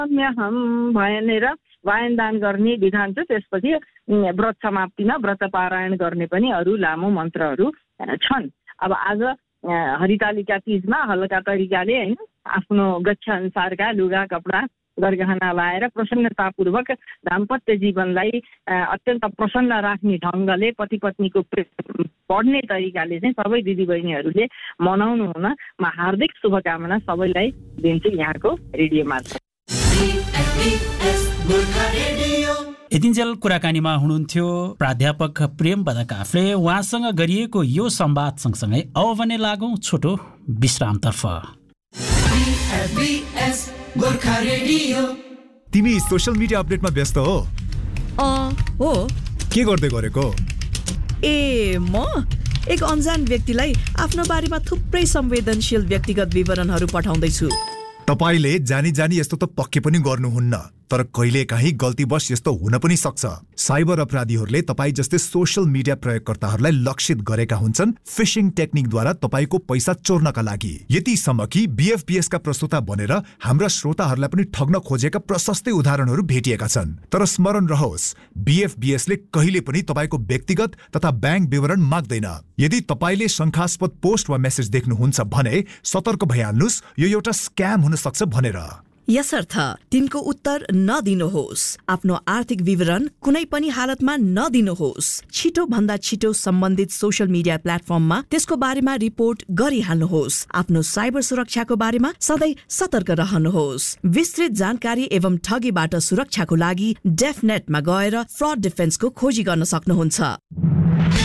हम भएनेर वायनदान गर्ने विधान छ। त्यसपछि व्रत समाप्तिमा व्रत पारायण गर्ने पनि अरू लामो मन्त्रहरू छन्। अब आज हरितालिका तीजमा हल्का तरिकाले हैन आफ्नो गच्छ अनुसारका लुगा कपडा गरगहना लाएर प्रसन्नतापूर्वक दाम्पत्य जीवनलाई अत्यन्त प्रसन्न राख्ने ढङ्गले पति पत्नीको प्रेम बढ्ने तरिकाले चाहिँ सबै दिदीबहिनीहरूले मनाउनु हुन म हार्दिक शुभकामना सबैलाई दिन्छु यहाँको रेडियो मार्फत। यतिन्जेल कुराकानीमा हुनुहुन्थ्यो प्राध्यापक प्रेम बदकाफले। उहाँसँग गरिएको यो संवाद सँगसँगै अब भने लागौं छोटो विश्रामतर्फ। तिमी सोशल मिडिया अपडेटमा व्यस्त हो? हो। के गर्दै गरेको? म एक अनजान व्यक्तिलाई आफ्नो बारेमा थुप्रै संवेदनशील व्यक्तिगत विवरणहरू पठाउँदैछु। तपाईले जानी जानी यस्तो त पक्कै पनि गर्नुहुन्न, तर कहिलेकाहीँ गल्तीवश यस्तो हुन पनि सक्छ। साइबर अपराधीहरूले तपाईँ जस्तै सोशल मिडिया प्रयोगकर्ताहरूलाई लक्षित गरेका हुन्छन् फिशिङ टेक्निकद्वारा तपाईँको पैसा चोर्नका लागि। यतिसम्म कि BFBS का प्रस्तुता बनेर हाम्रा श्रोताहरूलाई पनि ठग्न खोजेका प्रशस्तै उदाहरणहरू भेटिएका छन्। तर स्मरण रहोस्, BFBS ले कहिले पनि तपाईँको व्यक्तिगत तथा ब्याङ्क विवरण माग्दैन। यदि तपाईँले शङ्कास्पद पोस्ट वा मेसेज देख्नुहुन्छ भने सतर्क भइहाल्नुहोस्, यो एउटा स्क्याम हुन सक्छ भनेर। यसर्थ तिनको उत्तर नदिनुहोस्। आफ्नो आर्थिक विवरण कुनै पनि हालतमा नदिनुहोस्। छिटो भन्दा छिटो सम्बन्धित सोशल मिडिया प्लेटफर्ममा त्यसको बारेमा रिपोर्ट गरिहाल्नुहोस्। आफ्नो साइबर सुरक्षाको बारेमा सधैँ सतर्क रहनुहोस्। विस्तृत जानकारी एवं ठगीबाट सुरक्षाको लागि डेफनेटमा गएर फ्रड डिफेन्सको खोजी गर्न सक्नुहुन्छ।